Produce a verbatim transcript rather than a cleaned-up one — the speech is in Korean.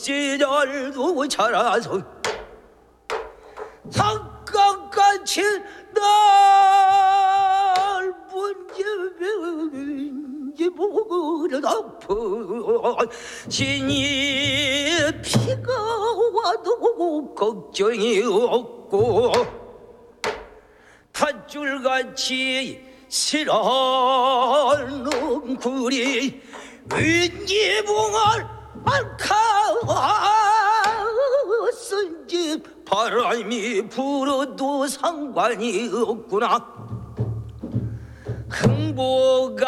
시절도 자라서 삼각같이 넓은 지목을 아파 신이 피가 와도 걱정이 없고 밧줄같이 실어놓은 굴이 윗지붕을 알카쓴지 바람이 불어도 상관이 없구나. 흥보가